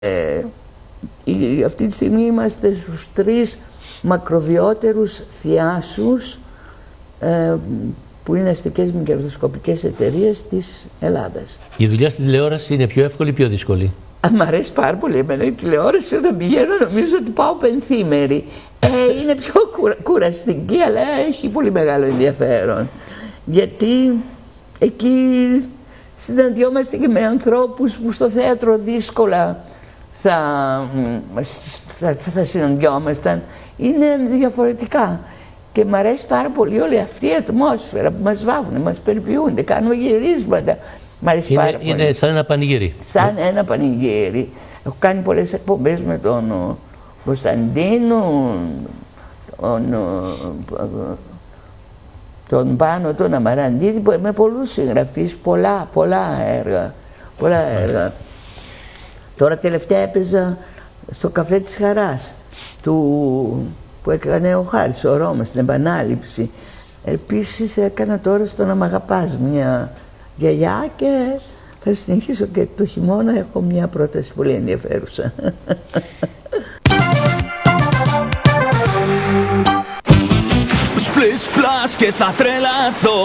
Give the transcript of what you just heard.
Αυτή τη στιγμή είμαστε στους 3 μακροβιότερους θειάσους που είναι αστικές μη κερδοσκοπικές εταιρείες της Ελλάδας. Η δουλειά στην τηλεόραση είναι πιο εύκολη ή πιο δύσκολη? Μ' αρέσει πάρα πολύ εμένα η τηλεόραση. Όταν πηγαίνω νομίζω ότι πάω πενθήμερη. Είναι πιο κουραστική, αλλά έχει πολύ μεγάλο ενδιαφέρον. Γιατί εκεί συναντιόμαστε και με ανθρώπους που στο θέατρο δύσκολα θα συναντιόμασταν. Είναι διαφορετικά. Και μ' αρέσει πάρα πολύ όλη αυτή η ατμόσφαιρα που μας βάφουν, μας περιποιούνται, κάνουμε γυρίσματα. Μ' αρέσει πάρα πολύ. Είναι σαν ένα πανηγύρι. Σαν ένα πανηγύρι. Έχω κάνει πολλές εκπομπές με τον Κωνσταντίνο, τον Πάνο, τον Αμαραντίδη, με πολλούς συγγραφείς, πολλά έργα. Τώρα τελευταία έπαιζα στο Καφέ της Χαράς που έκανε ο Χάρης ο Ρώμας, στην επανάληψη. Επίσης έκανα τώρα στο Να Μ' Αγαπάς μια γιαγιά και θα συνεχίσω και το χειμώνα. Έχω μια πρόταση πολύ ενδιαφέρουσα. Σπλες πλάς και θα τρελαθώ.